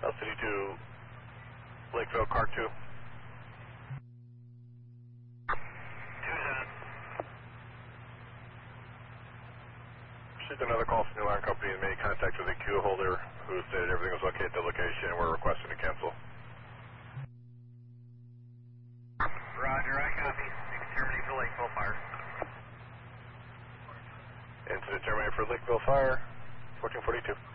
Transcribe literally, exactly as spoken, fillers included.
L C D two, Lakeville, car two. Received another call from the alarm company and made contact with the queue holder who stated everything was okay at the location and we're requesting to cancel. Roger, I copy. Terminating for Lakeville Fire. Incident terminated for Lakeville Fire, fourteen forty-two.